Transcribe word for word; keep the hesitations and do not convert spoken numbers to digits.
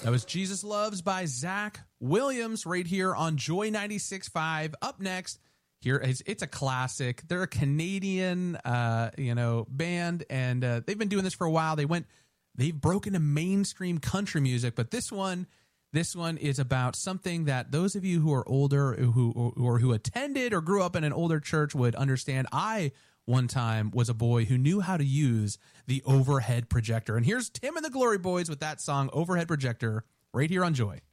That was Jesus Loves by Zach Williams right here on Joy ninety-six point five. Up next, here is it's a classic. They're a Canadian, uh, you know, band, and uh, they've been doing this for a while. They went, they've broken to mainstream country music, but this one, this one is about something that those of you who are older, who or who attended or grew up in an older church would understand. I one time was a boy who knew how to use the overhead projector. And here's Tim and the Glory Boys with that song, Overhead Projector, right here on Joy.